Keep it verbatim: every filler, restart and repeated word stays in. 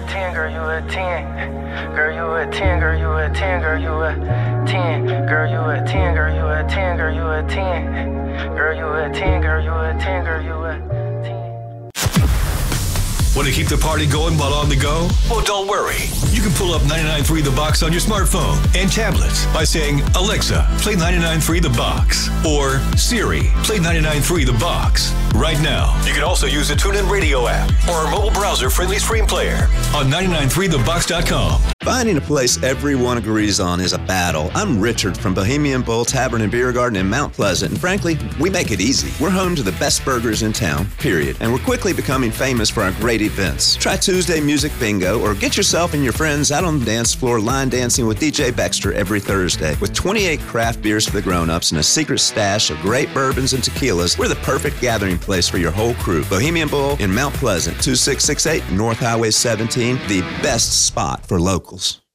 ten, girl, you a ten. Girl, you a ten, girl, you a ten, girl, you a ten. Girl, you a ten, girl, you a ten, girl, you a ten. Girl, you a ten, girl, you a ten, girl, you a ten. Want to keep the party going while on the go? Well, don't worry. You can pull up ninety-nine point three The Box on your smartphone and tablets by saying, Alexa, play ninety-nine point three The Box. Or, Siri, play ninety-nine point three The Box. Right now. You can also use the TuneIn Radio app or our mobile browser-friendly stream player on ninety-nine point three the box dot com. Finding a place everyone agrees on is a battle. I'm Richard from Bohemian Bull Tavern and Beer Garden in Mount Pleasant, and frankly, we make it easy. We're home to the best burgers in town, period, and we're quickly becoming famous for our great events. Try Tuesday Music Bingo or get yourself and your friends out on the dance floor line dancing with D J Baxter every Thursday. With twenty-eight craft beers for the grown-ups and a secret stash of great bourbons and tequilas, we're the perfect gathering place for your whole crew. Bohemian Bull in Mount Pleasant, two six six eight North Highway seventeen, the best spot for locals.